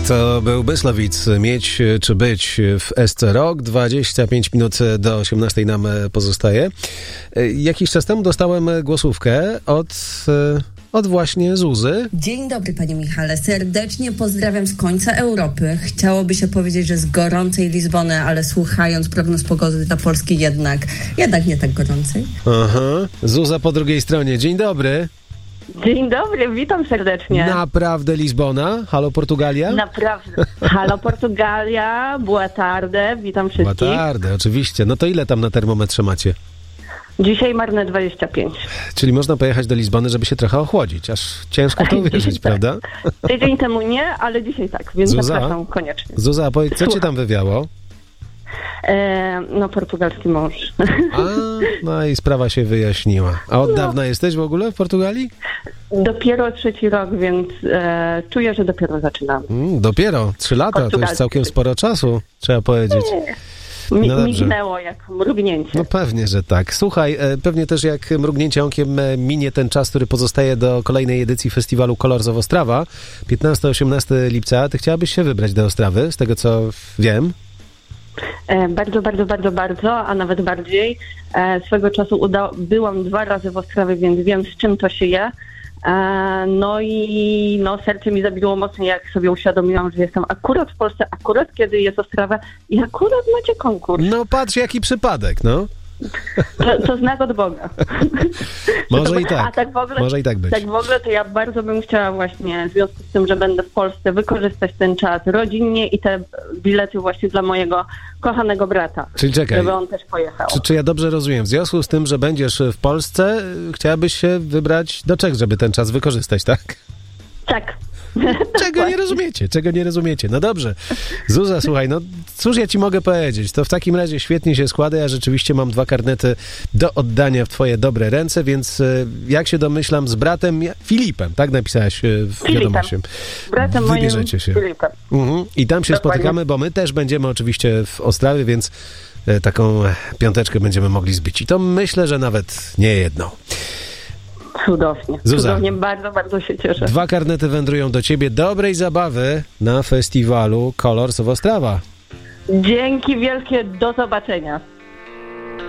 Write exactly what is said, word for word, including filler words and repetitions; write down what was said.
To był Myslowic, mieć czy być w S C Rock. dwadzieścia pięć minut do osiemnastej nam pozostaje. Jakiś czas temu dostałem głosówkę od, od właśnie Zuzy. Dzień dobry, panie Michale. Serdecznie pozdrawiam z końca Europy. Chciałoby się powiedzieć, że z gorącej Lizbony, ale słuchając prognoz pogody dla Polski jednak, jednak nie tak gorącej. Aha. Zuza po drugiej stronie. Dzień dobry. Dzień dobry, witam serdecznie. Naprawdę Lizbona? Halo Portugalia? Naprawdę. Halo Portugalia, boa tarde, witam wszystkich. Boa tarde, oczywiście. No to ile tam na termometrze macie? Dzisiaj marne dwadzieścia pięć. Czyli można pojechać do Lizbony, żeby się trochę ochłodzić. Aż ciężko to uwierzyć, tak. prawda? Tydzień temu nie, ale dzisiaj tak, więc Zuza? zapraszam koniecznie. Zuza, powiedz, co cię tam wywiało? E, no, portugalski mąż. A, no i sprawa się wyjaśniła. A od No. dawna jesteś w ogóle w Portugalii? Dopiero trzeci rok, więc e, czuję, że dopiero zaczynam. Mm, dopiero, trzy lata, to już Portugalski. całkiem sporo czasu, trzeba powiedzieć. Mi, No dobrze. mignęło jak mrugnięcie. No pewnie, że tak. Słuchaj, e, pewnie też jak mrugnięcie okiem e, minie ten czas, który pozostaje do kolejnej edycji festiwalu Colors of Ostrawa, piętnastego osiemnastego lipca. Ty chciałabyś się wybrać do Ostrawy, z tego co wiem? E, bardzo, bardzo, bardzo, bardzo, a nawet bardziej. E, swego czasu uda- byłam dwa razy w Ostrawie, więc wiem, z czym to się je. E, no i no, serce mi zabiło mocniej, jak sobie uświadomiłam, że jestem akurat w Polsce, akurat kiedy jest Ostrawa i akurat macie konkurs. No patrz, jaki przypadek, no. To, to znak od Boga. Może to, i tak, a tak w ogóle, może i tak być. Tak w ogóle to ja bardzo bym chciała właśnie, w związku z tym, że będę w Polsce, wykorzystać ten czas rodzinnie i te bilety właśnie dla mojego kochanego brata. Czyli czekaj, żeby on też pojechał. czy, czy ja dobrze rozumiem? W związku z tym, że będziesz w Polsce, chciałabyś się wybrać do Czech, żeby ten czas wykorzystać, tak? Tak. Czego nie rozumiecie? Czego nie rozumiecie? No dobrze. Zuza, słuchaj, no cóż ja ci mogę powiedzieć? To w takim razie świetnie się składa. Ja rzeczywiście mam dwa karnety do oddania w twoje dobre ręce, więc jak się domyślam, z bratem Filipem, tak napisałaś w Filipem. wiadomości. Bratem Wybierzecie się. Filipem. Mhm. I tam się Dokładnie. spotykamy, bo my też będziemy oczywiście w Ostrawie, więc e, taką piąteczkę będziemy mogli zbić. I to myślę, że nawet nie jedną. Cudownie. Zuza. Cudownie, bardzo, bardzo się cieszę. Dwa karnety wędrują do ciebie. Dobrej zabawy na festiwalu Colors of Ostrawa. Dzięki wielkie, do zobaczenia.